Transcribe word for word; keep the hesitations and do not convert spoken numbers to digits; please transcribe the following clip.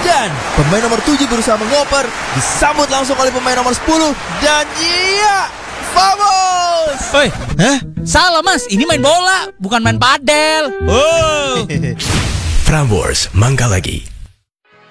Dan pemain nomor tujuh berusaha mengoper, disambut langsung oleh pemain nomor sepuluh. Dan iya, vamos! Oi, hah? Salah mas, ini main bola, bukan main padel. Oh. Prambors, Mangga Lagi.